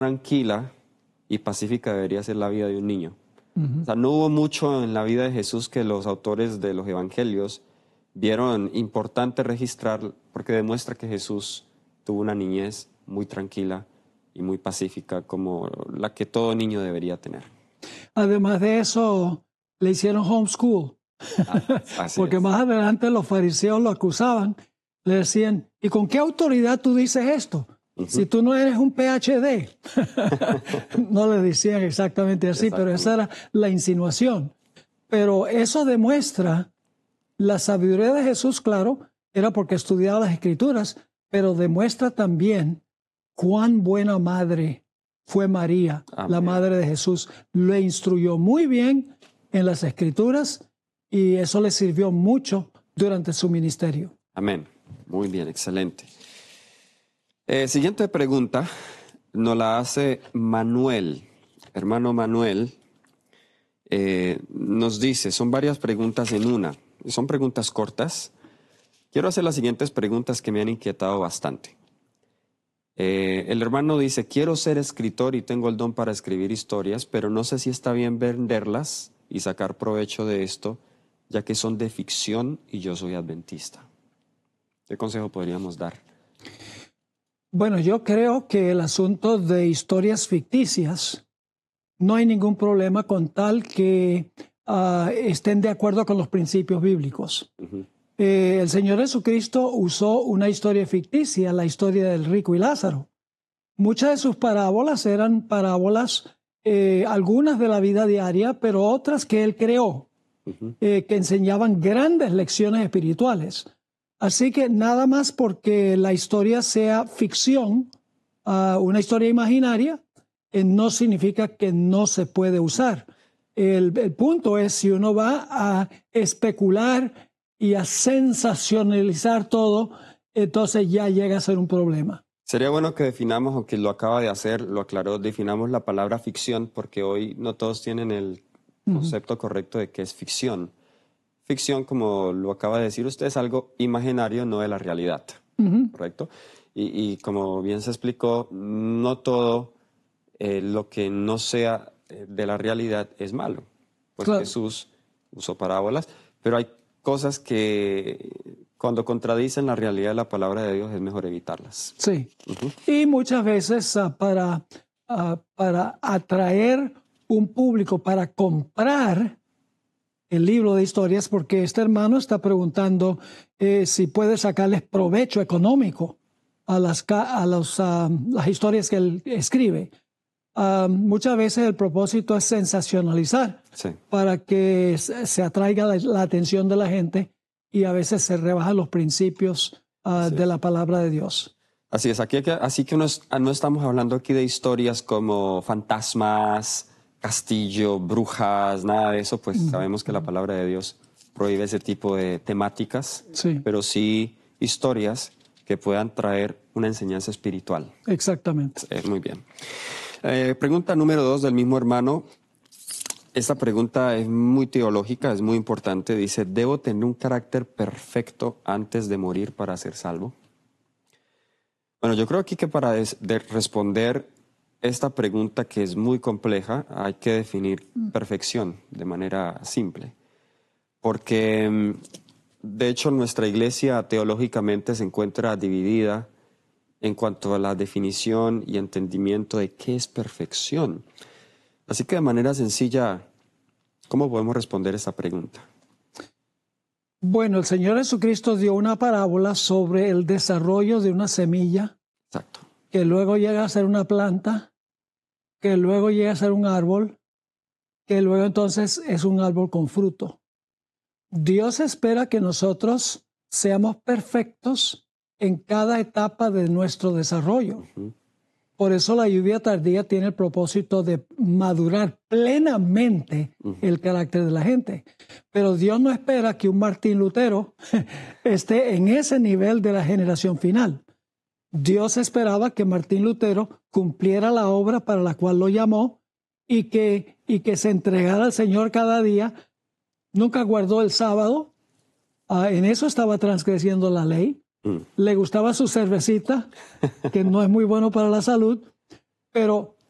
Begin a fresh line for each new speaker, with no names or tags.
tranquila y pacífica debería ser la vida de un niño. O sea, no hubo mucho en la vida de Jesús que los autores de los evangelios vieron importante registrar, porque demuestra que Jesús tuvo una niñez muy tranquila y muy pacífica, como la que todo niño debería tener.
Además de eso, le hicieron homeschool.
Así
Porque
es.
más adelante los fariseos lo acusaban, le decían, ¿y con qué autoridad tú dices esto? Si tú no eres un PhD. No le decían exactamente así, pero esa era la insinuación. Pero eso demuestra la sabiduría de Jesús, claro, era porque estudiaba las Escrituras, pero demuestra también cuán buena madre fue María,
Amén.
la madre de Jesús. Le instruyó muy bien en las Escrituras y eso le sirvió mucho durante su ministerio.
Amén. Muy bien, excelente. Siguiente pregunta nos la hace Manuel. Hermano Manuel nos dice, son varias preguntas en una. Son preguntas cortas. Quiero hacer las siguientes preguntas que me han inquietado bastante. El hermano dice, quiero ser escritor y tengo el don para escribir historias, pero no sé si está bien venderlas y sacar provecho de esto, ya que son de ficción y yo soy adventista. ¿Qué consejo podríamos dar?
Bueno, yo creo que el asunto de historias ficticias no hay ningún problema con tal que estén de acuerdo con los principios bíblicos. El Señor Jesucristo usó una historia ficticia, la historia del rico y Lázaro. Muchas de sus parábolas eran parábolas, algunas de la vida diaria, pero otras que Él creó, que enseñaban grandes lecciones espirituales. Así que nada más porque la historia sea ficción, una historia imaginaria, no significa que no se puede usar. El punto es si uno va a especular y a sensacionalizar todo, entonces ya llega a ser un problema.
Sería bueno que definamos, aunque lo acaba de hacer, lo aclaró, definamos la palabra ficción, porque hoy no todos tienen el concepto correcto de qué es ficción. Ficción, como lo acaba de decir usted, es algo imaginario, no de la realidad, ¿correcto? Y como bien se explicó, no todo lo que no sea de la realidad es malo. Pues claro. Jesús usó parábolas, pero hay cosas que cuando contradicen la realidad de la palabra de Dios es mejor evitarlas.
Sí, y muchas veces para atraer un público para comprar el libro de historias, porque este hermano está preguntando si puede sacarles provecho económico a las historias que él escribe. Muchas veces el propósito es sensacionalizar para que se atraiga la atención de la gente y a veces se rebajan los principios de la palabra de Dios.
Así es, así que no estamos hablando aquí de historias como fantasmas, castillo, brujas, nada de eso, pues sabemos que la palabra de Dios prohíbe ese tipo de temáticas, pero sí historias que puedan traer una enseñanza espiritual.
Exactamente.
Muy bien. Pregunta número 2 del mismo hermano. Esta pregunta es muy teológica, es muy importante. Dice, ¿debo tener un carácter perfecto antes de morir para ser salvo? Bueno, yo creo aquí que para responder esta pregunta, que es muy compleja, hay que definir perfección de manera simple. Porque, de hecho, nuestra iglesia teológicamente se encuentra dividida en cuanto a la definición y entendimiento de qué es perfección. Así que de manera sencilla, ¿cómo podemos responder esta pregunta?
Bueno, el Señor Jesucristo dio una parábola sobre el desarrollo de una semilla.
Exacto.
Que luego llega a ser una planta, que luego llega a ser un árbol, que luego entonces es un árbol con fruto. Dios espera que nosotros seamos perfectos en cada etapa de nuestro desarrollo. Por eso la lluvia tardía tiene el propósito de madurar plenamente el carácter de la gente. Pero Dios no espera que un Martín Lutero esté en ese nivel de la generación final. Dios esperaba que Martín Lutero cumpliera la obra para la cual lo llamó y que se entregara al Señor cada día. Nunca guardó el sábado. En eso estaba transgrediendo la ley. Le gustaba su cervecita, que no es muy bueno para la salud, Pero